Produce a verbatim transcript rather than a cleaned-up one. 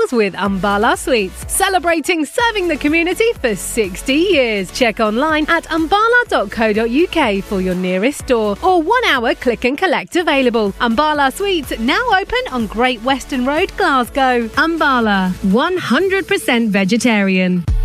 meals with Umbala Sweets, celebrating serving the community for sixty years. Check online at umbala dot co dot uk for your nearest store or one hour click and collect available. Umbala Sweets now open on Great Western Road, Glasgow. Umbala, one hundred percent vegetarian.